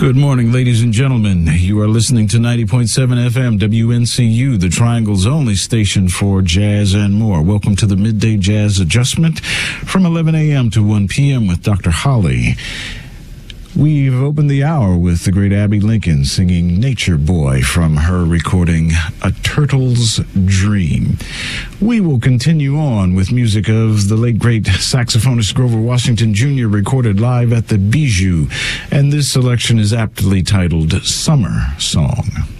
Good morning, ladies and gentlemen. You are listening to 90.7 FM WNCU, the Triangle's only station for jazz and more. Welcome to the Midday Jazz Adjustment from 11 a.m. to 1 p.m. with Dr. Holly. We've opened the hour with the great Abby Lincoln singing Nature Boy from her recording A Turtle's Dream. We will continue on with music of the late great saxophonist Grover Washington Jr. recorded live at the Bijou, and this selection is aptly titled Summer Song.